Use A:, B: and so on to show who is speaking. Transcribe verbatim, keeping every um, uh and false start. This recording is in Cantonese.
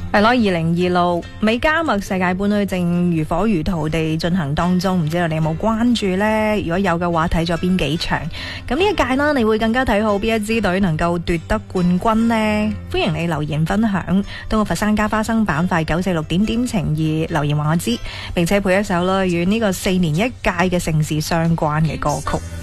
A: 係咯，二零二六美加墨世界盃咧正如火如荼地進行當中，唔知道你有冇關注呢？如果有嘅話，睇咗邊幾場？咁呢一屆啦，你會更加睇好邊一支隊能夠奪得冠軍呢？歡迎你留言分享，到我佛山加花生板塊九四六點點情意留言話我知，並且配一首啦與呢個四年一屆嘅盛事相關嘅歌曲。